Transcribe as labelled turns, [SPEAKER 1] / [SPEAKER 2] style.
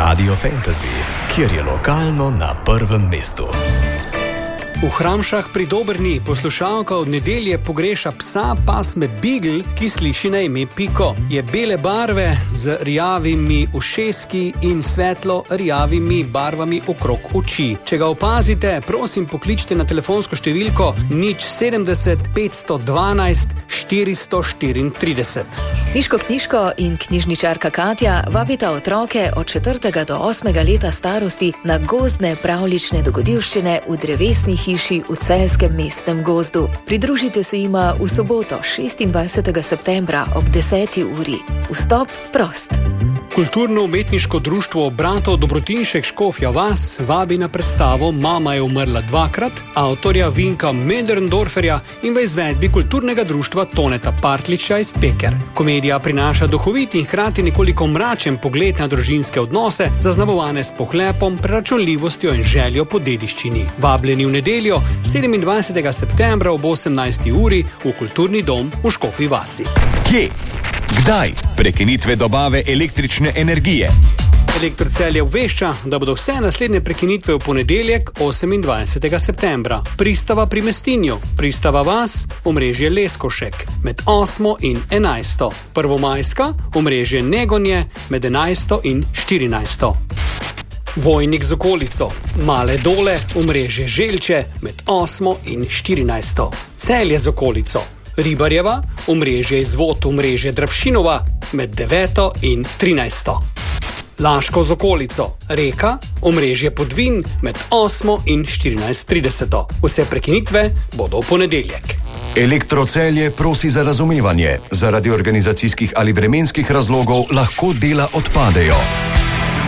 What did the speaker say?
[SPEAKER 1] Radio Fantasy, kjer je lokalno na prvem mestu.
[SPEAKER 2] V Hramšah pri Dobrni poslušalka od nedelje pogreša psa pasme Beagle, ki sliši na ime Piko. Je bele barve z rjavimi ušeski in svetlo rjavimi barvami okrog oči. Če ga opazite, prosim pokličite na telefonsko številko 070 512 434.
[SPEAKER 3] Miško Knjižko in knjižničarka Katja vabita otroke od 4. do 8. leta starosti na gozdne pravljične dogodivščine v drevesni hiši v Celjskem mestnem gozdu. Pridružite se jima v soboto 26. septembra ob 10. uri. Vstop prost.
[SPEAKER 2] Kulturno-umetniško društvo bratov Dobrotinšek Škofja Vas vabi na predstavo Mama je umrla dvakrat, avtorja Vinka Möderndorferja in v izvedbi kulturnega društva Toneta Partliča iz Peker. Komedija prinaša duhovit in hkrati nekoliko mračen pogled na družinske odnose, zaznamovane s pohlepom, preračunljivostjo in željo po dediščini. Vabljeni v nedeljo 27. septembra ob 18. uri v Kulturni dom v Škofji Vasi.
[SPEAKER 4] Kje? Kdaj? Prekinitve dobave električne energije.
[SPEAKER 2] Elektrocelje obvešča, da bodo vse naslednje prekinitve v ponedeljek 28. septembra. Pristava pri Mestinju, Pristava Vas, omrežje Leskošek med 8. in 11. Prvomajska, omrežje Negonje med 11. in 14. Vojnik z okolico, Male Dole, omrežje Želče med 8. in 14. Celje z okolico, Ribarjeva, omrežje Izvod, omrežje Drapšinova med 9. in 13. Laško z okolico, Reka, omrežje Podvin med 8. in 14:30. Vse prekinitve bodo v ponedeljek.
[SPEAKER 4] Elektrocelje prosi za razumevanje. Zaradi organizacijskih ali vremenskih razlogov lahko dela odpadejo.